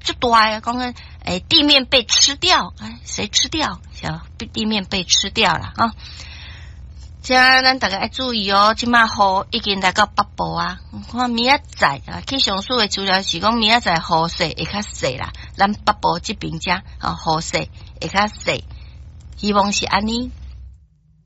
就大呀，讲个地面被吃掉，谁吃掉？地面被吃掉了啊！这咱大家要注意哦，即马雨已经来到北部啊。看明仔载啊，气象署的资料是讲明仔载雨势会较细啦，咱北部这边遮雨势会较细，希望是安尼。